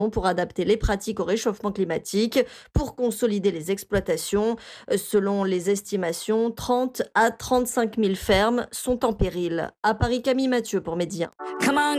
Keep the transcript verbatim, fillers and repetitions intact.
pour adapter les pratiques au réchauffement climatique, pour consolider les exploitations. Euh, Selon les estimations, trente à trente-cinq mille fermes sont en péril. À Paris, Camille Mathieu pour Média. Come on,